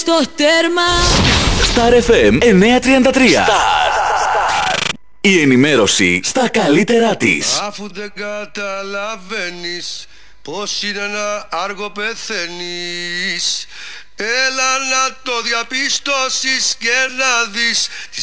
στο τέρμα. Star FM 933. Η ενημέρωση στα καλύτερά της. Αφού δεν καταλαβαίνεις πως είναι να άργο πεθαίνεις, έλα να το διαπιστώσεις και να δεις